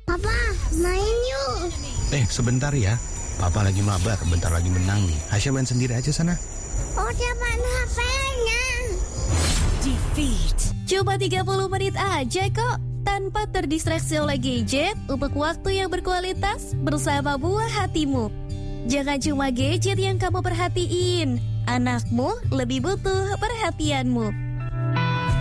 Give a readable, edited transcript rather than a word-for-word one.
Papa, main yuk. Sebentar ya. Papa lagi mabar, bentar lagi menang nih. Hasya main sendiri aja sana. Oh, siapaan HP-nya? Defeat. Cuma 30 menit aja kok. Tanpa terdistraksi oleh gadget untuk waktu yang berkualitas bersama buah hatimu. Jangan cuma gadget yang kamu perhatiin. Anakmu lebih butuh perhatianmu.